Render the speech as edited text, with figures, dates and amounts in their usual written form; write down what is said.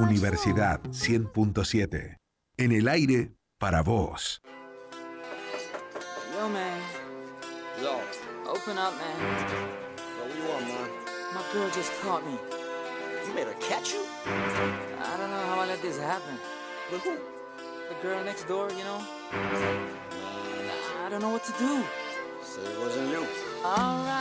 Universidad 100.7. En el aire para vos. Yo, man. Yo. Open up, man. Yo, what you want, man? My girl just caught me. You made her catch you? I don't know how I let this happen. With who? The girl next door, you know? I don't know what to do. Say it wasn't you. All right.